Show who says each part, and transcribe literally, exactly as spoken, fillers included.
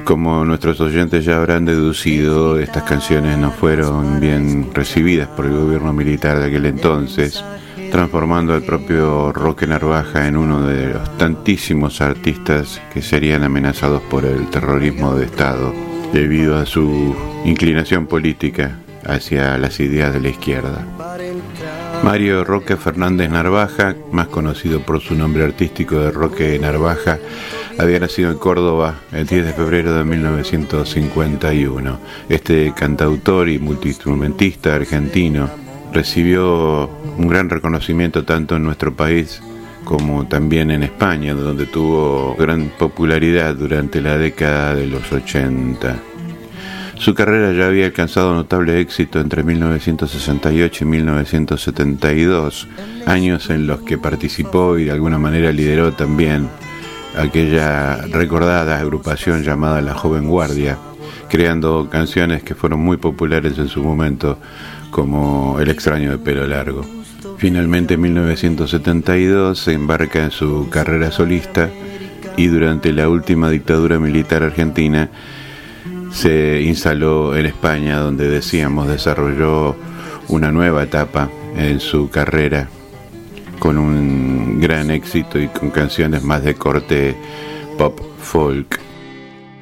Speaker 1: Como nuestros oyentes ya habrán deducido, estas canciones no fueron bien recibidas por el gobierno militar de aquel entonces, transformando al propio Roque Narvaja en uno de los tantísimos artistas que serían amenazados por el terrorismo de Estado debido a su inclinación política hacia las ideas de la izquierda. Mario Roque Fernández Narvaja, más conocido por su nombre artístico de Roque Narvaja, había nacido en Córdoba el diez de febrero de mil novecientos cincuenta y uno. Este cantautor y multiinstrumentista argentino recibió un gran reconocimiento tanto en nuestro país como también en España, donde tuvo gran popularidad durante la década de los ochenta. Su carrera ya había alcanzado notable éxito entre mil novecientos sesenta y ocho y mil novecientos setenta y dos, años en los que participó y de alguna manera lideró también aquella recordada agrupación llamada La Joven Guardia, creando canciones que fueron muy populares en su momento, como El extraño de pelo largo. Finalmente en mil novecientos setenta y dos se embarca en su carrera solista y durante la última dictadura militar argentina se instaló en España, donde decíamos desarrolló una nueva etapa en su carrera con un gran éxito y con canciones más de corte pop folk.